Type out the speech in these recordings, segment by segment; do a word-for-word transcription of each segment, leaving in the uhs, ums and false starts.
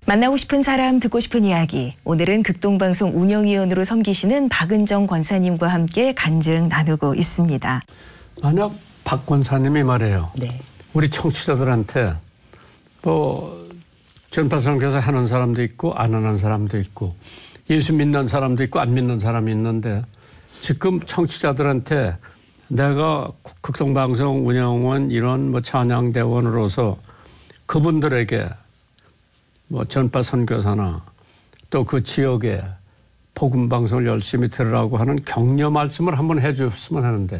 만나고 싶은 사람, 듣고 싶은 이야기. 오늘은 극동방송 운영위원으로 섬기시는 박은정 권사님과 함께 간증 나누고 있습니다. 만약 박 권사님이 말해요. 네. 우리 청취자들한테 뭐 전파 선교사 하는 사람도 있고 안 하는 사람도 있고 예수 믿는 사람도 있고 안 믿는 사람이 있는데 지금 청취자들한테 내가 극동방송 운영원 이런 뭐 찬양대원으로서 그분들에게 뭐 전파 선교사나 또 그 지역에 복음 방송을 열심히 들으라고 하는 격려 말씀을 한번 해 주셨으면 하는데.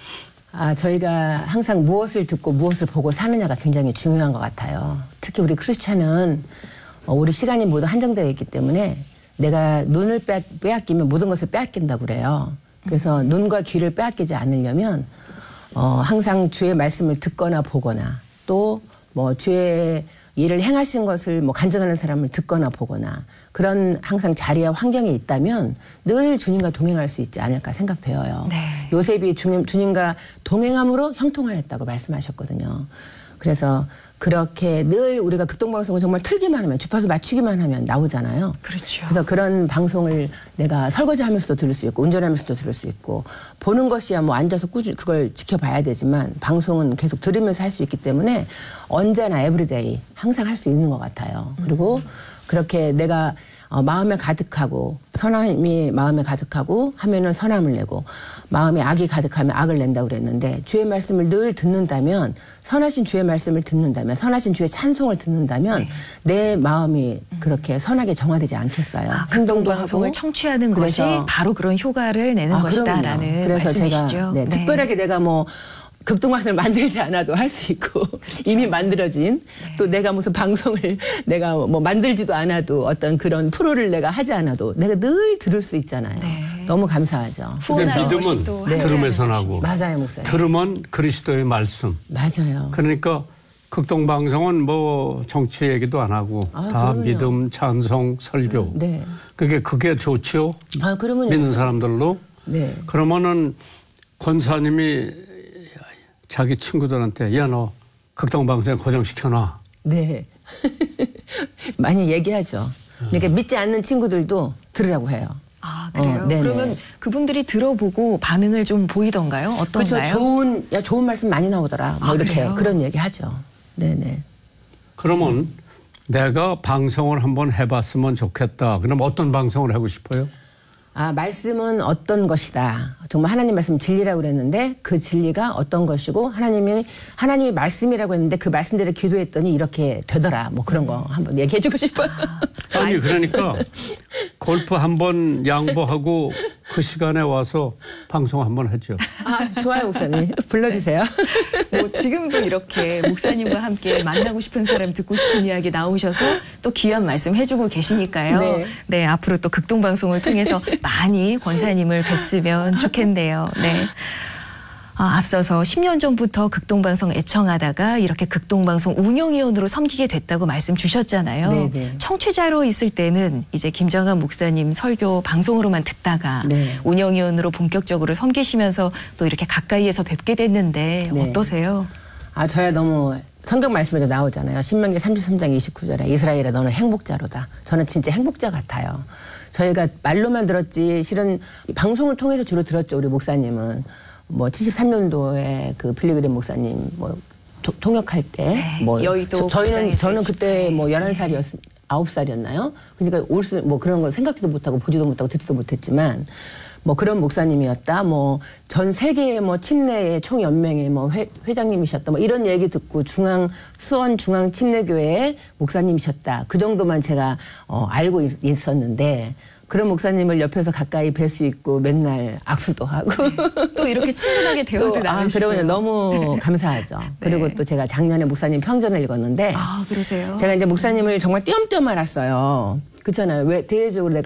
아, 저희가 항상 무엇을 듣고 무엇을 보고 사느냐가 굉장히 중요한 것 같아요. 특히 우리 크리스찬은 우리 시간이 모두 한정되어 있기 때문에 내가 눈을 빼앗기면 모든 것을 빼앗긴다고 그래요. 그래서 눈과 귀를 빼앗기지 않으려면 어, 항상 주의 말씀을 듣거나 보거나 또 뭐 주의 일을 행하신 것을 뭐 간증하는 사람을 듣거나 보거나 그런 항상 자리와 환경에 있다면 늘 주님과 동행할 수 있지 않을까 생각되어요. 네. 요셉이 주님, 주님과 동행함으로 형통하였다고 말씀하셨거든요. 그래서 그렇게 늘 우리가 극동방송을 정말 틀기만 하면 주파수 맞추기만 하면 나오잖아요. 그렇죠. 그래서 그런 방송을 내가 설거지하면서도 들을 수 있고 운전하면서도 들을 수 있고 보는 것이야 뭐 앉아서 꾸준히 그걸 지켜봐야 되지만 방송은 계속 들으면서 할 수 있기 때문에 언제나 에브리데이 항상 할 수 있는 것 같아요. 그리고 그렇게 내가 어, 마음에 가득하고 선함이 마음에 가득하고 하면은 선함을 내고 마음에 악이 가득하면 악을 낸다고 그랬는데 주의 말씀을 늘 듣는다면 선하신 주의 말씀을 듣는다면 선하신 주의 찬송을 듣는다면 네. 내 마음이 그렇게 선하게 정화되지 않겠어요. 아, 행동도 방송을 청취하는 것이 바로 그런 효과를 내는 아, 것이다라는 그래서 말씀이시죠. 제가 네, 네. 특별하게 내가 뭐 극동방송을 만들지 않아도 할 수 있고 그렇죠. 이미 만들어진 네. 또 내가 무슨 방송을 내가 뭐 만들지도 않아도 어떤 그런 프로를 내가 하지 않아도 내가 늘 들을 수 있잖아요. 네. 너무 감사하죠. 근데 믿음은 네. 들음에서 나고 맞아요, 목사님. 들으면 그리스도의 말씀. 맞아요. 그러니까 극동방송은 뭐 정치 얘기도 안 하고 아, 다 그럼요. 믿음, 찬송, 설교. 네. 그게 그게 좋지요. 아, 그러면요. 믿는 사람들로. 네. 그러면은 권사님이 자기 친구들한테 야 너 극동방송에 고정시켜놔. 네. 많이 얘기하죠. 그러니까 믿지 않는 친구들도 들으라고 해요. 아, 그래요? 어, 그러면 그분들이 들어보고 반응을 좀 보이던가요? 어떤가요? 그렇죠. 좋은, 야, 좋은 말씀 많이 나오더라. 뭐 아, 이렇게 그래요? 그런 얘기 하죠. 네네. 그러면 내가 방송을 한번 해봤으면 좋겠다. 그럼 어떤 방송을 하고 싶어요? 아, 말씀은 어떤 것이다. 정말 하나님 말씀 진리라고 그랬는데 그 진리가 어떤 것이고 하나님이, 하나님이 말씀이라고 했는데 그 말씀대로 기도했더니 이렇게 되더라. 뭐 그런 거 한번 얘기해 주고 싶어요. 아, 아니, 그러니까 골프 한번 양보하고 그 시간에 와서 방송 한번 하죠. 아, 좋아요, 목사님. 불러주세요. 뭐 지금도 이렇게 목사님과 함께 만나고 싶은 사람 듣고 싶은 이야기 나오셔서 또 귀한 말씀 해주고 계시니까요. 네. 네, 앞으로 또 극동방송을 통해서 많이 권사님을 뵀으면 좋겠네요. 네. 아, 앞서서 십 년 전부터 극동방송 애청하다가 이렇게 극동방송 운영위원으로 섬기게 됐다고 말씀 주셨잖아요. 네네. 청취자로 있을 때는 이제 김정한 목사님 설교 방송으로만 듣다가 네. 운영위원으로 본격적으로 섬기시면서 또 이렇게 가까이에서 뵙게 됐는데 네. 어떠세요? 아, 저야 너무 성경 말씀에도 나오잖아요. 신명기 삼십삼 장 이십구 절에 이스라엘아 너는 행복자로다. 저는 진짜 행복자 같아요. 저희가 말로만 들었지 실은 방송을 통해서 주로 들었죠. 우리 목사님은. 뭐 칠십삼 년도에 그 빌리그램 목사님 뭐 도, 통역할 때 뭐 네, 여의도 저, 저희는 저는 그때 집회. 뭐 열한 살이었 아홉 살이었나요? 그러니까 올 수 뭐 그런 거 생각지도 못하고 보지도 못하고 듣지도 못했지만 뭐 그런 목사님이었다. 뭐 전 세계 뭐 침례의 총연맹의 뭐 회, 회장님이셨다. 뭐 이런 얘기 듣고 중앙 수원 중앙 침례교회의 목사님이셨다. 그 정도만 제가 어, 알고 있, 있었는데 그런 목사님을 옆에서 가까이 뵐 수 있고 맨날 악수도 하고 네. 또 이렇게 친근하게 대화도 나누시고. 아, 그러면 너무 감사하죠. 네. 그리고 또 제가 작년에 목사님 평전을 읽었는데 아, 그러세요? 제가 이제 목사님을 정말 띄엄띄엄 알았어요. 그렇잖아요. 왜 대외적으로 내가